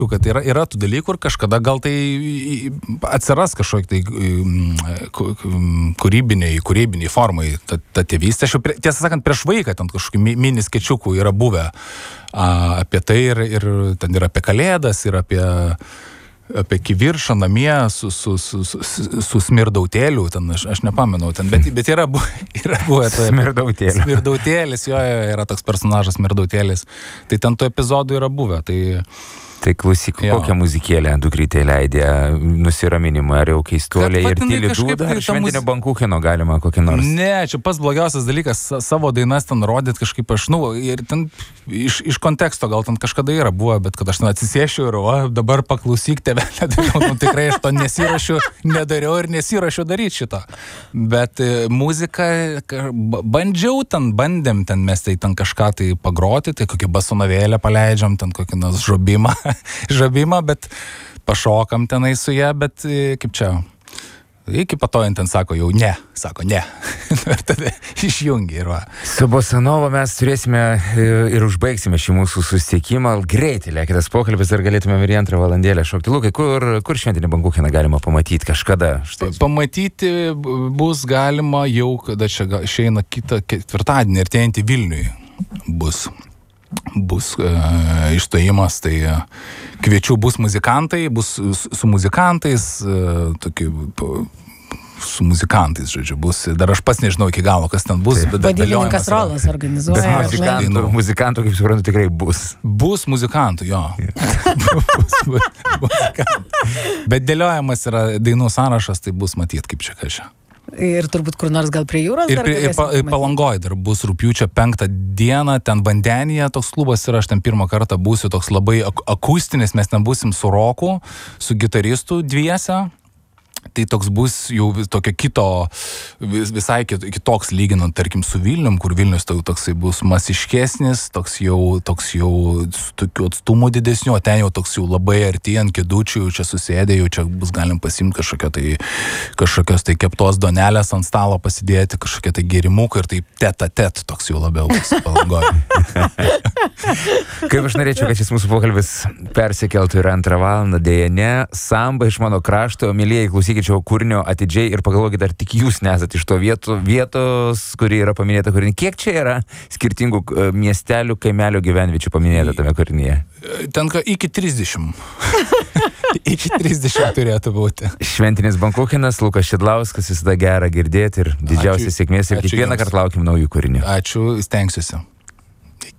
kad yra tų dalykų ir kažkada gal tai atsiras kažkokie tai kūrybiniai formai ta tėvystė. Aš jau, tiesą sakant, prieš vaiką ten kažkokių mini skečukų yra buvę apie tai ir ten yra apie kalėdas, ir apie kiviršą namie su smirdautėliu, ten aš nepamenu, ten, bet yra buvę smirdautėlis, jo, yra toks personažas smirdautėlis, tai ten tų epizodų yra buvę, Tai klausyk, kokią muzikėlę dukrytė leidė nusiraminimą, ar jau keistolė ir tyli dūda, ar šventinio bankūchino galima kokį nors? Ne, čia pats blogiausias dalykas, savo dainas ten rodyt kažkaip aš, ir ten iš konteksto gal ten kažkada yra buvę, bet kad aš ten atsisėšiu ir dabar paklausyk tėvelę, tikrai aš to nedariau ir nesirašiau daryti šitą. Bet muziką bandėm ten mes tai ten kažką tai pagroti, tai kokią basonavėlę paleidžiam, ten kokį nors žabimą, bet pašokam tenai su ją, bet kaip čia, iki patojant ten sako ne. Ir tada išjungi ir va. Su Bosanova mes turėsime ir užbaigsime šį mūsų susitikimą. Greitai lėkitas pokalbis ir galėtume ir 2 valandėlę šokti. Lukai, kur šventinį bankūchiną galima pamatyti kažkada? Pamatyti bus galima jau, kada čia išeina kitą ketvirtadienį ir tėjantį Vilniui bus išstojimas, tai kviečiu, bus muzikantai, bus su muzikantais, su muzikantais, žodžiu, bus, dar aš pats nežinau iki galo, kas ten bus, bet vadybininkas Rolas organizuoja. Bet muzikantų, kaip suprantu, tikrai bus. Bus muzikantų, jo. Bus bet dėliojamas yra dainų sąrašas, tai bus matyt, kaip čia kažką. Ir turbūt kur nors gal prie jūros dar ir Palangoj dar bus rugpjūčio 5 dieną, ten Vandenyje toks klubas ir aš ten pirmą kartą būsiu toks labai akustinis, mes ten būsim su roku, su gitaristu dviese. Tai toks bus jau tokio visai kitoks lyginant, tarkim, su Vilnium, kur Vilnius toksai bus masiškesnis, toks jau tokiu atstumu didesniu, o ten jau toks jau labai arti ant kėdučių, čia susėdė, jau čia bus galim pasimti kažkokios tai keptos donelės ant stalo pasidėti, kažkokie tai gėrimukai ir tai tet toks jau labiau Palangoje. Kaip aš norėčiau, kad šis mūsų pokalbis persikeltų ir 2 valandą, dėja ne, samba iš mano krašto, mylėjai, klausykite šio kūrinio atidžiai ir pagalvokite, ar tik jūs nesat iš to vietos, kuri yra paminėta kūrinį. Kiek čia yra skirtingų miestelių, kaimelio gyvenviečių paminėta tame kūrinyje? Tenka iki 30. Iki 30 turėtų būti. Šventinis bankūchinas, Lukas Šidlauskas, visada gera girdėti ir didžiausias sėkmės ir kiekvieną kartą laukim naujų kūrinių. Ačiū, stengsiuosi.